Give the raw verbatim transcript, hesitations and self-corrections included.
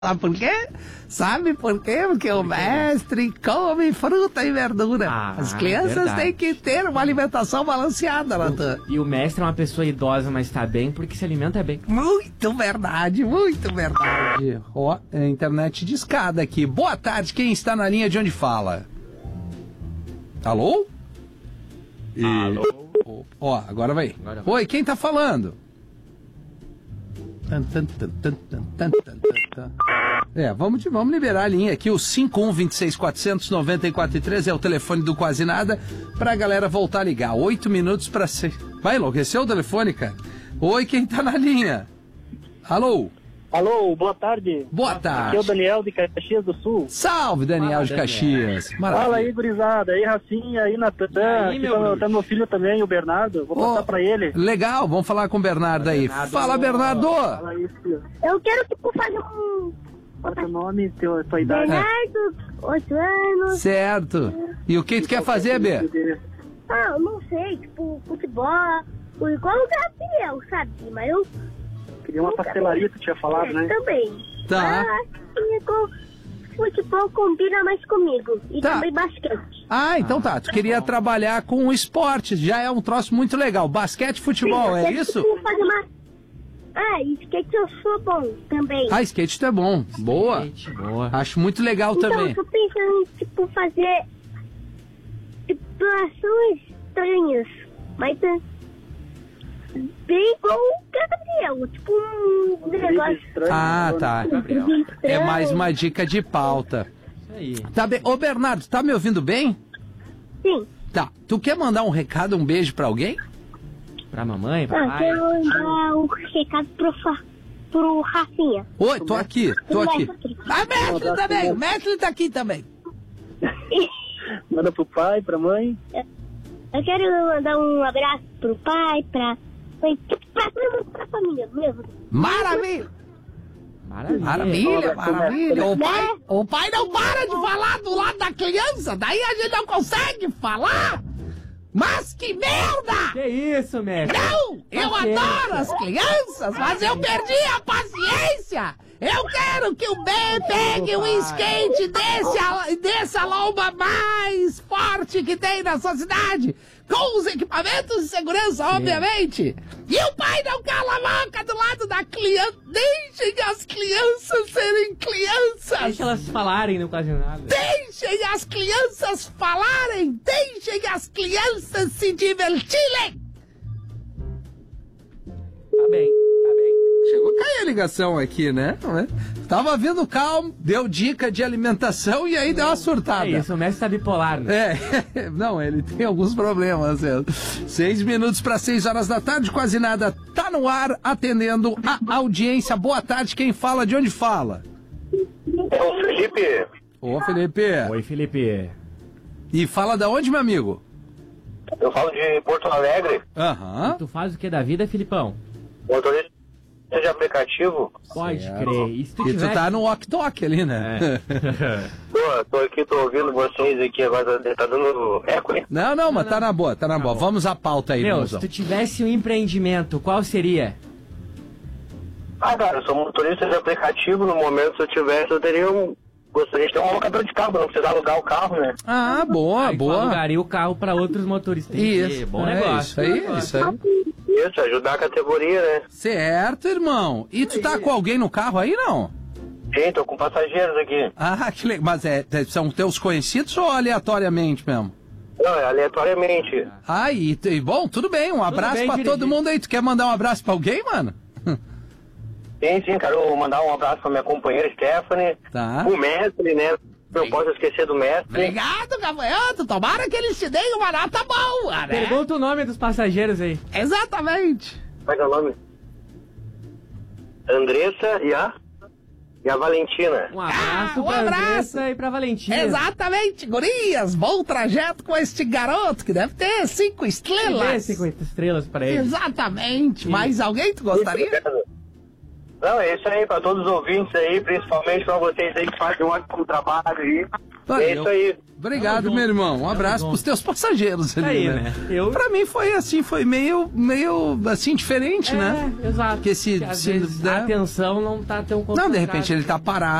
Sabe por quê? Sabe por quê? Porque o mestre come fruta e verdura. Ah, As crianças verdade. têm que ter uma alimentação balanceada, Natan. E o mestre é uma pessoa idosa, mas tá bem porque se alimenta bem. Muito verdade, muito verdade. Ó, é internet de escada aqui. Boa tarde, quem está na linha de onde fala? Alô? E... Alô? Ó, agora vai. Agora vai. Oi, quem tá falando? Tan, tan, tan, tan, tan, tan, tan, tan. É, vamos, de- vamos liberar a linha aqui, o cinco um dois seis quatro nove quatro três é o telefone do Quase Nada, pra galera voltar a ligar. Oito minutos pra ser... Vai, enlouqueceu o telefone, cara? Oi, quem tá na linha? Alô? Alô, boa tarde. Boa tarde. Aqui é o Daniel de Caxias do Sul. Salve, Daniel Fala, de Daniel. Caxias. Fala aí, Maravilha. gurizada. Aí, Rafinha, aí, Natan. Aí, Aqui meu tá, bruxo. tá meu filho também, o Bernardo. Vou passar Ô, pra ele. Legal, vamos falar com o Bernardo aí. Bernardo. Fala, Bernardo. Fala aí, filho. Eu quero, tipo, fazer um... Qual é teu nome, teu, tua idade? Bernardo, oito anos. Certo. E o que tu quer fazer, B? Ah, eu não sei, tipo, futebol, igual o Gabriel, sabe? Mas eu... Queria uma pastelaria, tu tinha falado, né? Também. Tá. Ah, e com futebol combina mais comigo. E Tá. também basquete. Ah, então tá. Tu queria trabalhar com esportes. Já é um troço muito legal. Basquete e futebol, Eu é quero, isso? tipo, fazer uma... Ah, e skate eu sou bom também. Ah, skate tu é bom. Boa. Gente, boa. Acho muito legal Então, também. eu tô pensando em, tipo, fazer situações estranhas, mas é bem igual o Gabriel, tipo um negócio Estranho, Ah, né? tá. Gabriel. estranho. É mais uma dica de pauta. Isso aí. Tá bem. Ô, Bernardo, tá me ouvindo bem? Sim. Tá. Tu quer mandar um recado, um beijo pra alguém? Pra mamãe, pra Ah, pai. quero mandar um recado pro, Fa- pro Rafinha. Oi, tô aqui, tô aqui. Ah, mestre também, o mestre tá aqui também. Manda pro pai, pra mãe. Eu quero mandar um abraço pro pai, pra mãe, pra todo mundo, pra família mesmo. Maravilha! Maravilha. Maravilha, maravilha. O pai, Né? o pai não para de falar do lado da criança, daí a gente não consegue falar. Mas que merda! Que isso, mestre? Não! Eu Paciência. adoro as crianças, mas eu perdi a paciência! Eu quero que o B pegue um skate desse a, dessa lomba mais forte que tem na sua cidade, com os equipamentos de segurança, obviamente. E o pai não cala a boca do lado da criança. Deixem as crianças serem crianças. Deixa elas falarem, não quase nada. Deixem as crianças falarem! Deixem as crianças se divertirem! Tá bem, tá bem. Chegou a cair a ligação aqui, né? Tava vindo calmo, deu dica de alimentação e aí deu uma surtada. É isso, o mestre tá bipolar, né? É, não, ele tem alguns problemas. É. Seis minutos para seis horas da tarde, Quase Nada tá no ar, atendendo a audiência. Boa tarde, quem fala, de onde fala? É o Felipe. Ô, Felipe. Oi, Felipe. E fala da onde, meu amigo? Eu falo de Porto Alegre. Aham. Tu faz o que da vida, Filipão? Motorista de aplicativo. Pode Certo. crer. E se tu E tu tivesse... tá no walk-talk ali, né? É. Tô, tô aqui, tô ouvindo vocês aqui agora. Tá, tá dando eco, hein? Não, não, mas tá na boa, tá na boa. Vamos à pauta aí, Meu, se Leozão. tu tivesse um empreendimento, qual seria? Ah, cara, eu sou motorista de aplicativo. No momento, se eu tivesse, eu teria um... Gostaria de ter um locador de carro, pra não precisar alugar o carro, né? Ah, boa, Aí tu boa. alugaria o carro pra outros motoristas. Entendi. Isso, Bom é, negócio. isso aí, bom isso negócio. aí. Isso, ajudar a categoria, né? Certo, irmão. E tu tá com alguém no carro aí, não? Sim, tô com passageiros aqui. Ah, que legal. Mas é, é- são teus conhecidos ou aleatoriamente mesmo? Não, é aleatoriamente. Ah, e, e bom, tudo bem. Um abraço bem, pra dirigido. todo mundo aí. Tu quer mandar um abraço pra alguém, mano? Sim, sim, quero mandar um abraço pra minha companheira Stephanie. Tá. O mestre, né? Não posso esquecer do mestre. Obrigado, gafanhoto. Tomara que eles te deem uma nota boa, né? Pergunta o nome dos passageiros aí. Exatamente. Qual é o nome? Andressa e a... E a Valentina. Um abraço Ah, um pra abraço. Andressa e pra Valentina. Exatamente, gurias. Bom trajeto com este garoto, que deve ter cinco Dê estrelas. cinquenta estrelas pra ele. Exatamente. Mais alguém tu gostaria? Não, é isso aí, pra todos os ouvintes aí, principalmente pra vocês aí que fazem um ótimo trabalho aí. É isso aí. Obrigado, Tamo meu junto. irmão. Um Tamo abraço junto. pros teus passageiros ali, Aí, né? né? Eu- Pra mim foi assim, foi meio, meio assim, diferente, né? É, exato. Porque se- às se- vezes né? a atenção não tá tão Não, concentrada. de repente ele tá parado.